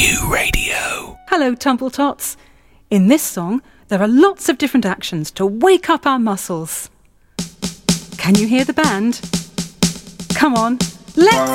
Q Radio. Hello, Tumbletots. In this song, there are lots of different actions to wake up our muscles. Can you hear the band? Come on, let's